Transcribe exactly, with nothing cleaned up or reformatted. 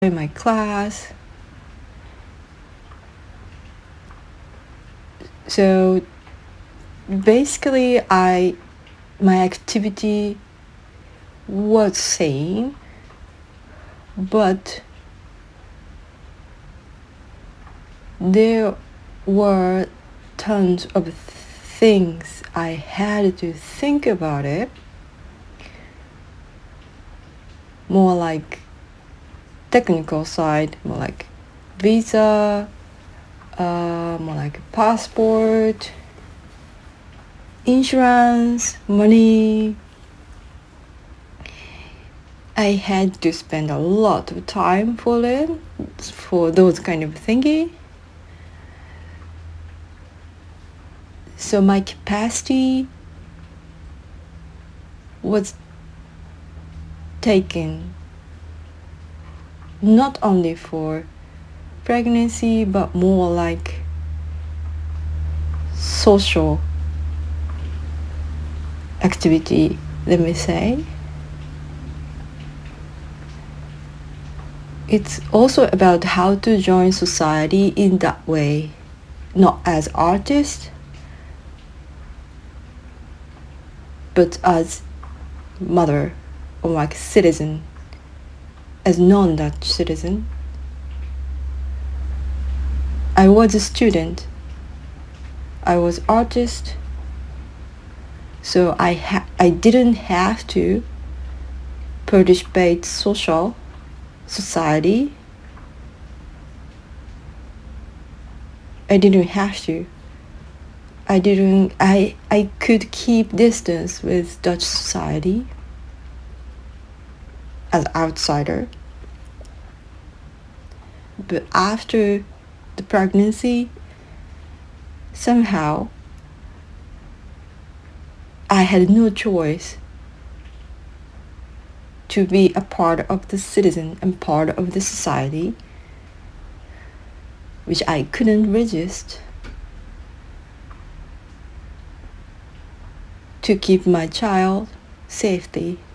in my class. So basically, I my activity was same, but there were tons of things I had to think about it. More like technical side, more like visa, uh, more like passport, insurance, money. I had to spend a lot of time for it, for those kind of thinking. So my capacity was taken not only for pregnancy, but more like social activity, let me say. It's also about how to join society in that way, not as artist, but as mother or like citizen, as non-Dutch citizen. I was a student. I was artist. So I ha- I didn't have to participate social society. I didn't have to. I didn't I I could keep distance with Dutch society as outsider. But after the pregnancy, somehow I had no choice to be a part of the citizen and part of the society, which I couldn't resist, to keep my child safety.